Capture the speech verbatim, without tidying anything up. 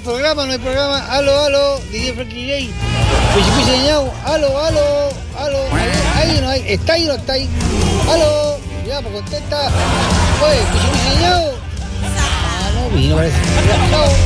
programa, no hay programa. Aló, aló, D J Frankie J. Pichipicheñao, aló, aló, aló. Ahí, ahí no hay, está ahí o no está ahí. Aló, ya, pues contesta. Oye, Pichipicheñao. Ah, no vino, parece. Ya, chao.